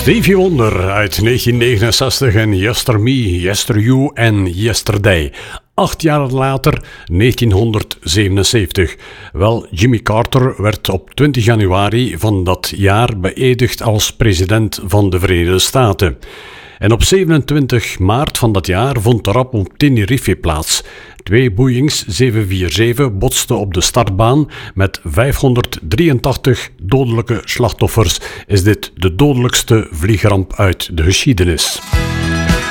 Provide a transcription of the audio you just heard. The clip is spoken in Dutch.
Stevie Wonder uit 1969 en Yester Me, Yester You en Yesterday. 8 jaar later, 1977. Wel, Jimmy Carter werd op 20 januari van dat jaar beëdigd als president van de Verenigde Staten. En op 27 maart van dat jaar vond de ramp op Tenerife plaats. 2 Boeings 747 botsten op de startbaan met 583 dodelijke slachtoffers. Is dit de dodelijkste vliegramp uit de geschiedenis?